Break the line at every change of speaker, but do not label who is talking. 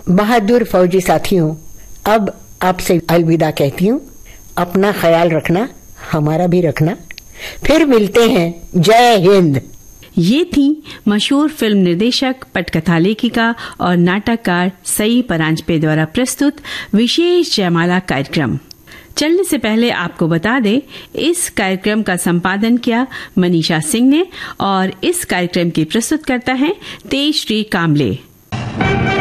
बहादुर फौजी साथियों, अब आपसे अलविदा कहती हूँ। अपना ख्याल रखना, हमारा भी रखना। फिर मिलते हैं। जय हिंद।
ये थी मशहूर फिल्म निर्देशक, पटकथा लेखिका और नाटककार सई परांजपे द्वारा प्रस्तुत विशेष जयमाला कार्यक्रम। चलने से पहले आपको बता दें, इस कार्यक्रम का संपादन किया मनीषा सिंह ने और इस कार्यक्रम की प्रस्तुतकर्ता हैं तेजश्री कामले।